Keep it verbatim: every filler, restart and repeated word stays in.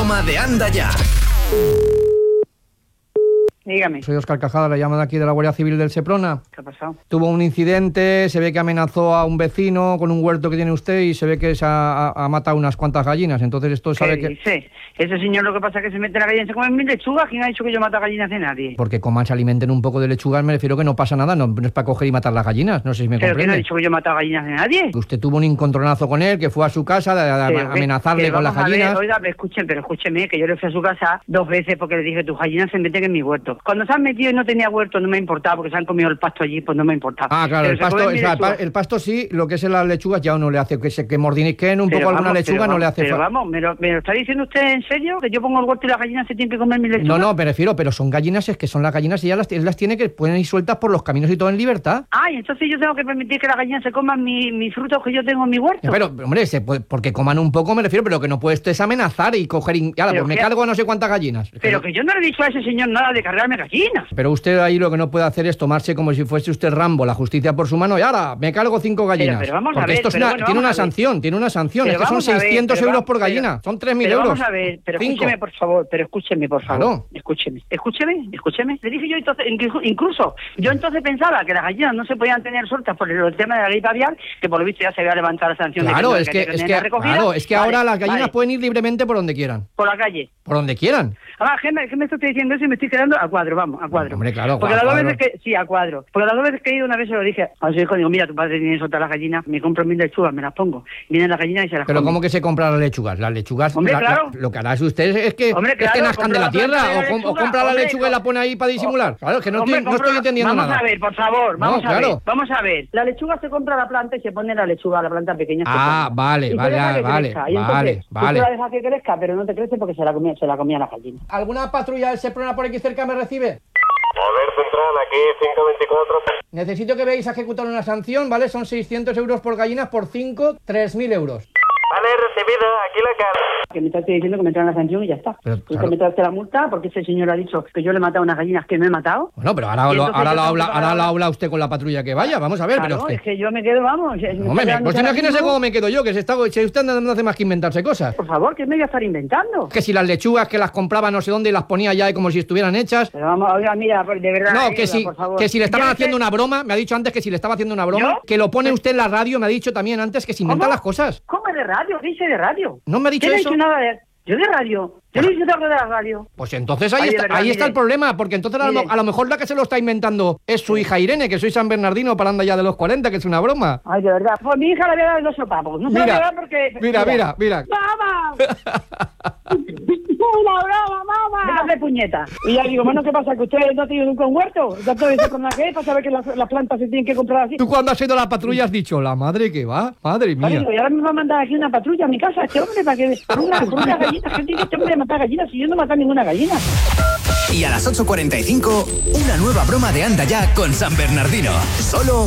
broma de Anda Ya. Dígame. Soy Óscar Cajada, la llamada aquí de la Guardia Civil del Seprona. ¿Qué ha pasado? Tuvo un incidente, se ve que amenazó a un vecino con un huerto que tiene usted y se ve que se ha, ha, ha matado unas cuantas gallinas. Entonces esto sabe ¿Qué que... dice? Ese señor lo que pasa es que se mete la gallina y se come mil lechugas. ¿Quién ha dicho que yo mato a gallinas de nadie? Porque coman, se alimenten un poco de lechugas, me refiero que no pasa nada, no, no es para coger y matar las gallinas, no sé si me ¿Pero quién comprende. ha dicho que yo mato a gallinas de nadie? Usted tuvo un encontronazo con él, que fue a su casa a, a, Pero, a amenazarle pero con las vamos a ver, gallinas. Oiga, pero escuchen, pero escúcheme, que yo le fui a su casa dos veces porque le dije, tus gallinas se meten en mi huerto. Cuando se han metido y no tenía huerto, no me importaba, porque se han comido el pasto allí, pues no me importaba. Ah, claro, Pero el se pasto, comen o sea, mi lechuga. el pasto sí, lo que es las lechugas ya uno le hace, que se que mordisquen un Pero poco alguna vamos, lechuga pero no le vamos, hace Pero falta. vamos, ¿me lo, ¿me lo está diciendo usted en serio? ¿Que yo pongo el huerto y las gallinas se tienen que comer mi lechuga? No, no, me refiero, pero son gallinas, es que son las gallinas y ya las, él las tiene que pueden ir sueltas por los caminos y todo en libertad. Ah, y entonces yo tengo que permitir que las gallinas se coman mi- mis frutos que yo tengo en mi huerto. Pero, hombre, se puede- porque coman un poco me refiero, pero lo que no puede esto es amenazar y coger... Y, ya, Pero pues me qué- cargo a no sé cuántas gallinas. Es que Pero no- que yo no le he dicho a ese señor nada de cargarme gallinas. Pero usted ahí lo que no puede hacer es tomarse como si fuese usted Rambo, la justicia por su mano, y ahora me cargo cinco gallinas. pero vamos a porque ver, esto es pero una- bueno, tiene vamos una a ver. sanción, tiene una sanción. Pero Es que son vamos a ver, seiscientos pero euros va- por pero- gallina, son tres mil Pero euros. vamos a ver, pero Cinco. escúcheme por favor, pero escúcheme por favor, Claro. escúcheme, escúcheme, escúcheme. Le dije yo entonces, inclu- incluso, yo entonces pensaba que las gallinas no se podían tener sueltas por el tema de la gripe aviar, que por lo visto ya se había levantado la sanción. Claro, de es que, había es tener que, recogida. claro, es que Vale, ahora las gallinas vale, pueden ir libremente por donde quieran. por la calle. Por donde quieran. Además, ¿qué me, qué me estoy diciendo eso y me estoy quedando a cuadro? Vamos, a cuadro. Hombre, claro, Porque a las dos cuadro. veces que... Sí, a cuadro. Porque las dos veces que he ido una vez se lo dije a su hijo, digo, mira, tu padre tiene soltar las gallinas, me compro mil lechugas, me las pongo. Vienen las gallinas y se las Pero comen. ¿cómo que se compran las lechugas? Las lechugas, Hombre, la- la- claro. lo que hará usted es que, Hombre, es que claro, nazcan de compra la la planta tierra de la o, com- o lechuga, compra la hombre, lechuga y la pone ahí para disimular. Claro, es que no, Hombre, estoy, no compro- estoy entendiendo vamos nada. a ver, por favor, vamos No, a claro. ver, vamos a ver. La lechuga se compra la planta y se pone la lechuga, la planta pequeña. se Ah, compra. vale, Y se vale, deja que vale, crezca. Y vale, entonces, vale. Tú la dejas que crezca, pero no te crece porque se la comía, se la comía la gallina. ¿Alguna patrulla del Seprona por aquí cerca me recibe? A ver, Central, aquí cinco veinticuatro. Necesito que veáis a ejecutar una sanción, ¿vale? Son seiscientos euros por gallinas, por cinco, tres mil euros. Vale, recibido, aquí la cara. Que me estás diciendo que me traen la sanción y ya está. Pero, Tú claro. me traste la multa porque ese señor ha dicho que yo le he matado unas gallinas que no he matado. Bueno, pero ahora, Y lo, entonces ahora, yo lo tengo habla, que ahora pagar- lo habla usted con la patrulla que vaya, vamos a ver, Claro, pero es es que... que yo me quedo, vamos. me Hombre, está me- dando pues ahora imagínese mismo. cómo me quedo yo, que se está, si usted no hace más que inventarse cosas. Por favor, ¿qué me voy a estar inventando? Que si las lechugas que las compraba no sé dónde y las ponía ya como si estuvieran hechas. Pero vamos, oiga, mira, por- de verdad. No, ayuda, que si, por favor. que si le estaban Ya haciendo sé- una broma, me ha dicho antes que si le estaba haciendo una broma, ¿Yo? que lo pone usted en la radio, me ha dicho también antes que se inventan ¿Cómo? las cosas. ¿Cómo de radio? ¿Qué dice de radio? ¿No me ha dicho Yo no he eso? dicho nada de... Yo de radio. Yo no he dicho algo de la radio. Pues entonces ahí, Ay, de está, verdad, ahí está mire. el problema, porque entonces a lo, Mire. a lo mejor la que se lo está inventando es su hija Irene, que soy San Bernardino para andar ya de los cuarenta, que es una broma. Ay, de verdad. Pues mi hija le voy a dar dos sopapos. No se lo voy a dar porque... mira, mira, mira. ¡Mamá! ¡Una broma, mamá! Déjame puñeta. Y ya digo, bueno, ¿qué pasa? ¿Que ustedes no tienen nunca un huerto? ¿Ya todo eso con la que para saber que las, las plantas se tienen que comprar así? Tú cuando has ido a la patrulla has dicho, la madre que va, madre Vale, mía. digo, y ahora me va a mandar aquí una patrulla a mi casa este hombre para que... Por una, por una gallina. ¿Qué tiene este hombre de matar gallinas si yo no mato ninguna gallina? Y a las ocho cuarenta y cinco, una nueva broma de Anda Ya con San Bernardino. Solo